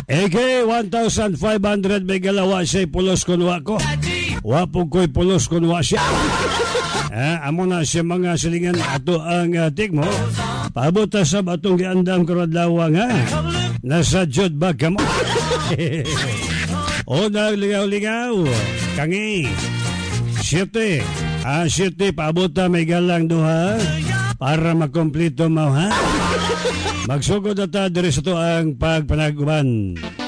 AK 1,500 may galawa siya pulos kunwa ko. Wapog ko'y pulos kunwa siya. Amo na siya mga silingan ato ang tigmo. Pabuta sa batong giandam karadlawang ha. Nasa jud ba ka mo? O nagligaw-ligaw. Kangi. 7. 7 pabuta may galang duha. Para makomplito mo ha. Magsugod na ta diri sa to ang pagpanaguban.